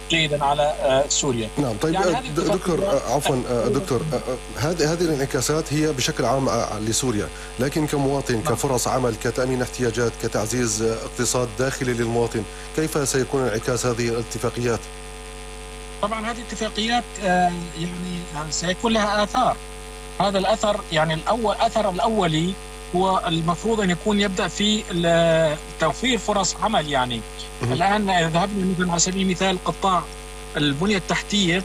جيدا على سوريا. نعم. طيب يعني دكتور، عفوا دكتور، هذه الانعكاسات هي بشكل عام لسوريا، لكن كمواطن، كفرص عمل، كتأمين احتياجات، كتعزيز اقتصاد داخلي للمواطن، كيف سيكون انعكاس هذه الاتفاقيات؟ طبعا هذه الاتفاقيات يعني سيكون لها آثار. هذا الأثر يعني الأثر الأولي هو المفروض أن يكون يبدأ في توفير فرص عمل. يعني الآن إذا ذهبنا مثلا على سبيل المثال قطاع البنية التحتية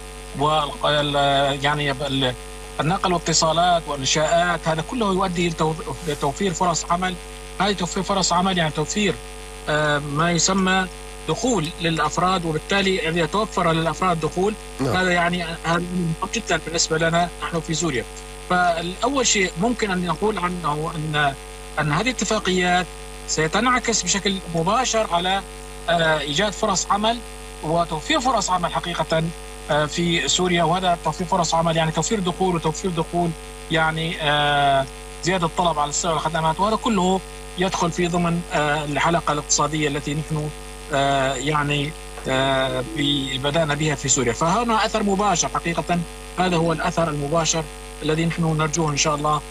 يعني النقل والاتصالات والإنشاءات، هذا كله يؤدي إلى توفير فرص عمل. هذه توفير فرص عمل يعني توفير ما يسمى دخول للأفراد، وبالتالي إذا توفر للأفراد دخول هذا يعني هذا مهم جدا بالنسبة لنا نحن في سوريا. فالأول شيء ممكن أن نقول عنه أن هذه الاتفاقيات ستنعكس بشكل مباشر على إيجاد فرص عمل وتوفير فرص عمل حقيقة في سوريا. وهذا توفير فرص عمل يعني توفير دخول، وتوفير دخول يعني زيادة الطلب على السلع والخدمات، وهذا كله يدخل في ضمن الحلقة الاقتصادية التي نحن يعني بدأنا بها في سوريا. فهنا أثر مباشر حقيقة، هذا هو الأثر المباشر الذي نحن نرجوه إن شاء الله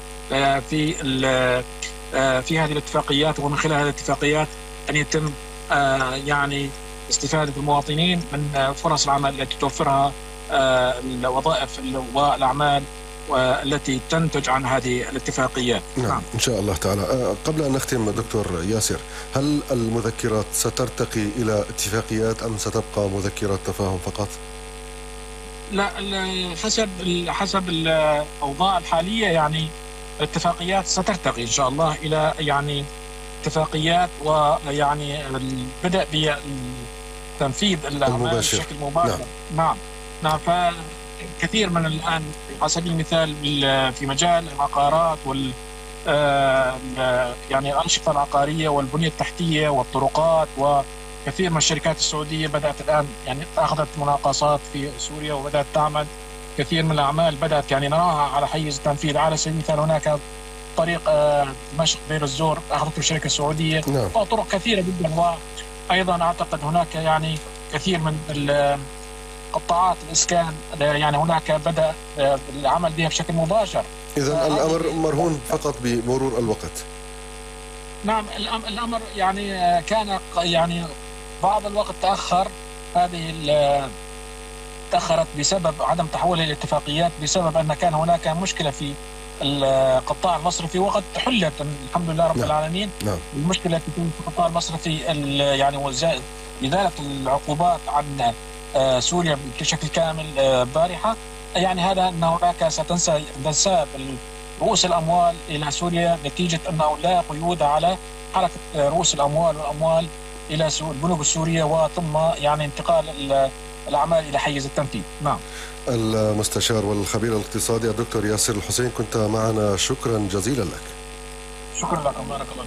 في هذه الاتفاقيات، ومن خلال هذه الاتفاقيات أن يتم يعني استفادة المواطنين من فرص العمل التي توفرها الوظائف والأعمال والتي تنتج عن هذه الاتفاقيات. نعم إن شاء الله تعالى. قبل أن نختم دكتور ياسر، هل المذكرات سترتقي إلى اتفاقيات أم ستبقى مذكرات تفاهم فقط؟ لا، حسب الأوضاع الحالية يعني الاتفاقيات سترتقي إن شاء الله إلى يعني اتفاقيات، ويعني البدء بتنفيذ الأعمال بشكل مباشر. نعم. فكثير من الآن على سبيل المثال في مجال العقارات يعني الأنشطة العقارية والبنية التحتية والطرقات، وكثير من الشركات السعودية بدأت الآن يعني أخذت مناقصات في سوريا وبدأت تعمل كثير من الأعمال، بدأت يعني نراها على حيز التنفيذ. على سبيل المثال هناك طريق دمشق دير الزور أخذته الشركة السعودية، وطرق كثيرة جدا. وأيضا أعتقد هناك يعني كثير من قطاعات الإسكان يعني هناك بدأ العمل بها بشكل مباشر. إذن الأمر مرهون فقط بمرور الوقت. نعم الأمر يعني كان يعني بعض الوقت تأخرت بسبب عدم تحويل الاتفاقيات، بسبب أن كان هناك مشكلة في القطاع المصرفي، وقد حلت الحمد لله رب العالمين. المشكلة التي في القطاع المصرفي يعني إزالة العقوبات عن سوريا بشكل كامل بارحة. يعني هذا أن هناك ستنساب رؤوس الأموال إلى سوريا نتيجة أنه لا قيود على حركة رؤوس الأموال إلى البنوك السورية، وثم يعني انتقال الأعمال إلى حيز التنفيذ. نعم. المستشار والخبير الاقتصادي الدكتور ياسر الحسين، كنت معنا، شكرا جزيلا لك. شكرا لكم، بارك الله.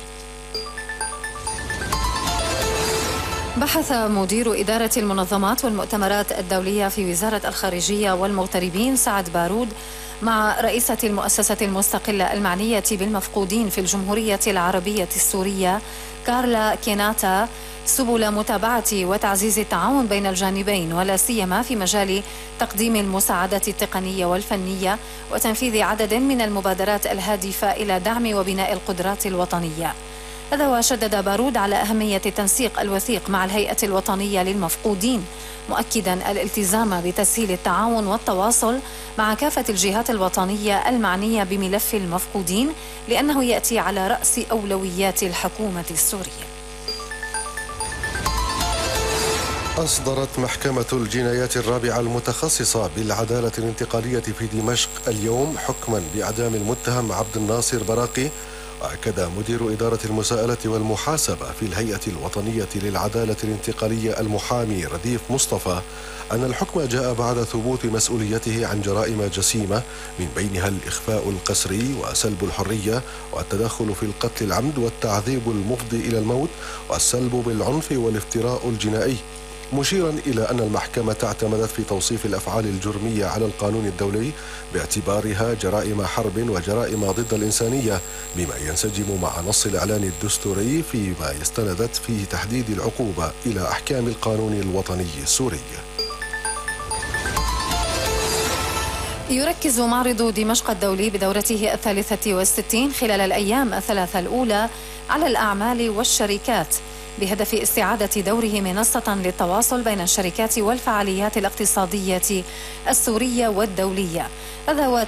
بحث مدير إدارة المنظمات والمؤتمرات الدولية في وزارة الخارجية والمغتربين سعد بارود مع رئيسة المؤسسة المستقلة المعنية بالمفقودين في الجمهورية العربية السورية كارلا كيناتا سبل متابعة وتعزيز التعاون بين الجانبين، ولا سيما في مجال تقديم المساعدة التقنية والفنية وتنفيذ عدد من المبادرات الهادفة إلى دعم وبناء القدرات الوطنية. هذا وشدد بارود على أهمية التنسيق الوثيق مع الهيئة الوطنية للمفقودين، مؤكدا الالتزام بتسهيل التعاون والتواصل مع كافة الجهات الوطنية المعنية بملف المفقودين، لأنه يأتي على رأس أولويات الحكومة السورية. أصدرت محكمة الجنايات الرابعة المتخصصة بالعدالة الانتقالية في دمشق اليوم حكما بإعدام المتهم عبد الناصر براقي. وأكد مدير إدارة المساءلة والمحاسبة في الهيئة الوطنية للعدالة الانتقالية المحامي رديف مصطفى أن الحكم جاء بعد ثبوت مسؤوليته عن جرائم جسيمة، من بينها الإخفاء القسري وسلب الحرية والتدخل في القتل العمد والتعذيب المفضي إلى الموت والسلب بالعنف والافتراء الجنائي، مشيرا إلى أن المحكمة اعتمدت في توصيف الأفعال الجرمية على القانون الدولي باعتبارها جرائم حرب وجرائم ضد الإنسانية، بما ينسجم مع نص الإعلان الدستوري فيما استندت فيه تحديد العقوبة إلى أحكام القانون الوطني السوري. يركز معرض دمشق الدولي بدورته 63 خلال الأيام الثلاثة الأولى على الأعمال والشركات بهدف استعادة دوره منصة للتواصل بين الشركات والفعاليات الاقتصادية السورية والدولية. هذا